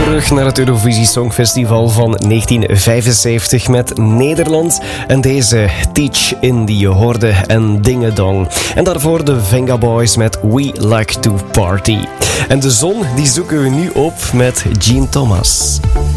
terug naar het Eurovisie Songfestival van 1975 met Nederland. En deze Teach in die je hoorde en Dingedong. En daarvoor de Venga Boys met We Like to Party. En de zon die zoeken we nu op met Gene Thomas.